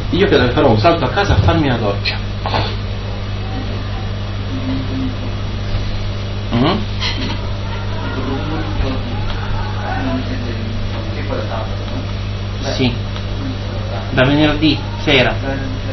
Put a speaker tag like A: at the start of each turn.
A: io credo che farò un salto a casa a farmi una doccia. Sì, da venerdì sera.